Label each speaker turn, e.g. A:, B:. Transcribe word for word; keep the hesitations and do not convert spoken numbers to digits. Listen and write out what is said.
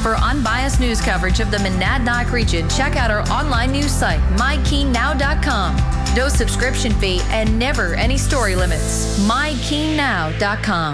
A: For unbiased news coverage of the Monadnock region, check out our online news site, my keene now dot com. No subscription fee and never any story limits. my keene now dot com.